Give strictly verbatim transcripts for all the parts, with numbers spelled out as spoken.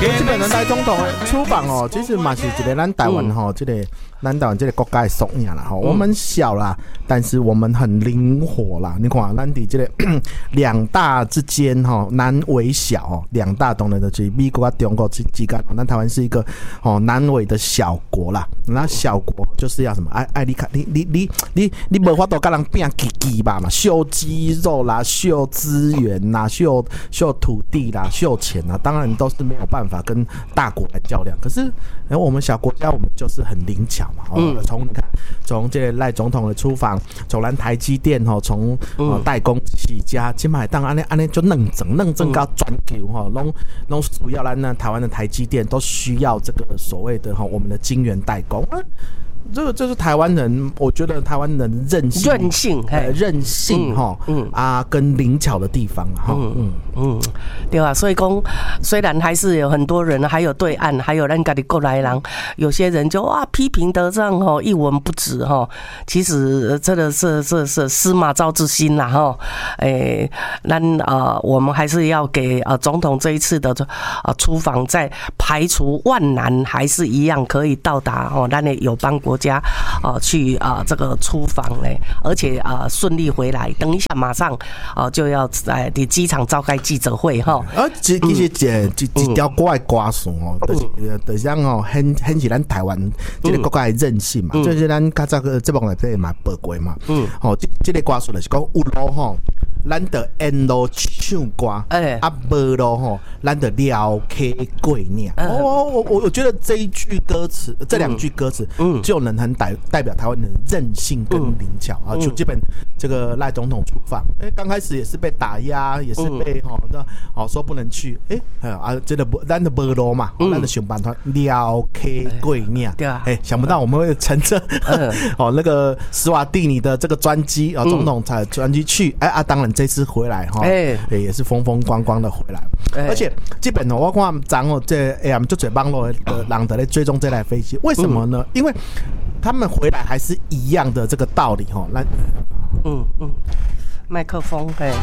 基本上赖总统的出访哦，其实嘛是一个咱台湾吼，这个咱台湾这个国家的缩影啦吼。我们小啦，但是我们很灵活啦。你看，咱伫这个两大之间吼，南为小哦，两大当然就是美国跟中国之之间，咱台湾是一个哦南为的小国啦。那小国就是要什么？爱爱你看，你你你你你无法度跟人拼鸡鸡吧嘛，秀肌肉啦，秀资源啦，秀秀土地啦，秀钱啦，当然都是没有办法跟大国来较量。可是，然后我们小国家，我们就是很灵巧嘛。嗯，从你看，从这个赖总统的出访，从咱台积电吼，从呃代工起家，今买当安尼安尼就弄整弄整到全球哈，拢拢主要咱那台湾的台积电都需要这个所谓的哈我们的晶圆代工。这个就是台湾人，我觉得台湾人韧性、 韧性、 呃、韧性哈，嗯, 嗯啊，跟灵巧的地方哈，嗯嗯嗯，对啊，所以讲，虽然还是有很多人，还有对岸，还有咱家己过来人，有些人就哇批评得这样哈一文不值哈，其实真的是是是司马昭之心啦哈，诶，咱呃我们还是要给呃总统这一次的呃出访，在排除万难，还是一样可以到达哦，咱的友邦国家啊、呃、去啊、呃、这个出访嘞，而且啊顺、呃、利回来，等一下马上啊、呃、就要在的机场召开记者会哈。 而其其实一一一条国的歌词哦，就是就是像哦，很很是咱台湾这个国家的韧性嘛，就是咱较早个节目内底嘛报过嘛，嗯，哦，这这个歌词就是讲有路吼。咱得沿路唱歌，哎，啊，无路吼，咱得撩开过念。哦，我我我觉得这一句歌词，这两句歌词，嗯，就能很代代表台湾的韧性跟灵巧啊。就基本这个赖总统出访，哎，刚开始也是被打压，也是被吼那哦说不能去，哎，啊，真的不，咱的无路嘛，咱的想办法撩开过念。对啊，哎，想不到我们会乘着哦那个斯瓦蒂尼的这个专机啊，总统才专机去，哎啊，当然。这次回来哈，哎、欸，也是风风光光的回来，欸、而且基本哦，我看咱哦这哎呀，就嘴帮路的人在追踪这台飞机，为什么呢？嗯、因为他们回来还是一样的这个道理哈。来， 嗯嗯，麦克风哎。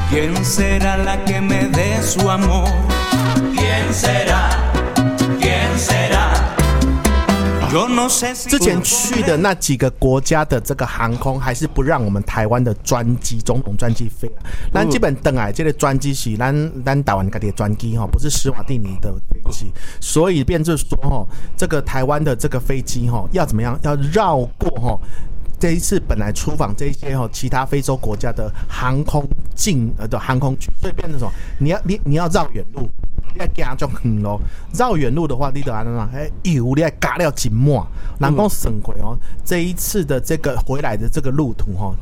之前去的那几个国家的这个航空还是不让我们台湾的专机总统专机飞，咱基本等来这个专机是咱咱台湾自己的专机哈，不是施瓦蒂尼的飞机，所以变就是说哈，这个台湾的这个飞机哈要怎么样，要绕过哈。这一次本来出访这些哈其他非洲国家的航空境呃的航空局，所以变成什么？你要你你要绕远路。你要行足远路，绕远路的话，你得安怎？哎，油你要加了真满，人讲算过哦。这一次的这个回来的这个路途哈，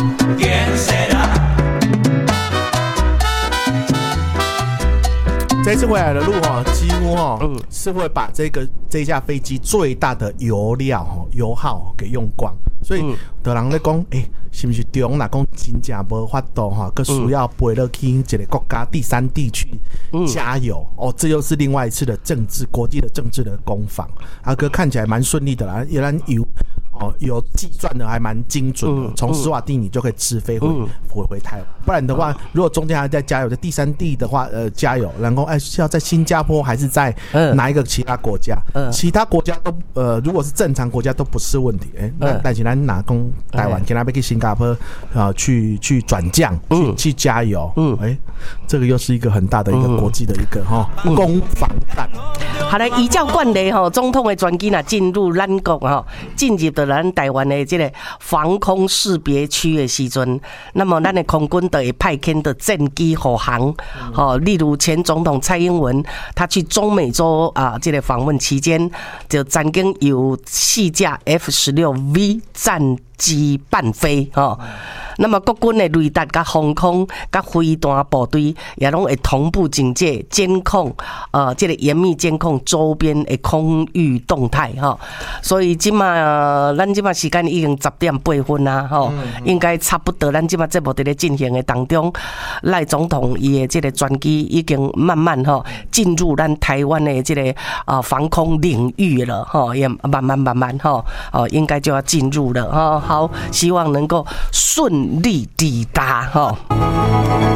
这一次回来的路哈，几乎哈是会把这个这架飞机最大的油料哈油耗给用光，所以有人在讲，哎、欸，是不是中哪讲真正无法度哈，佮需要飞落去一个国家第三地去加油、嗯、哦，这又是另外一次的政治国际的政治的攻防，啊，哥看起来蛮顺利的啦，原来油。哦，有计算的还蛮精准的，从斯瓦蒂尼就可以直飞回、嗯、回回台湾。不然的话，如果中间还在加油，在第三地的话，呃，加油，然后哎是要在新加坡还是在哪一个其他国家？嗯、其他国家都呃，如果是正常国家都不是问题。哎、欸，但是咱拿公台湾，跟他们去新加坡啊、呃，去去转降，去、嗯、去加油。嗯，哎、欸，这个又是一个很大的一个国际的一个哈、嗯、攻防战。 好来，依照惯例哈，总统的专机呐进入咱国哈，进入的。咱台湾的这个防空识别区的时阵，那么咱的空军就会派遣的战机护航，哦，例如前总统蔡英文，他去中美洲啊，这个访问期间，就曾经有四架 F 十六 V 战机伴飞，哦。那么国军的雷达、甲防空、甲飞弹部队也拢会同步警戒、监控，呃，这个严密监控周边的空域动态哈。所以今嘛，咱今嘛时间已经十点八分啦，吼，应该差不多。咱今嘛节目在咧进行的当中，赖总统伊的这个专机已经慢慢哈进入咱台湾的这个啊防空领域了，哈，也慢慢慢慢哈，哦，应该就要进入了哈。好，希望能够顺利抵达哈。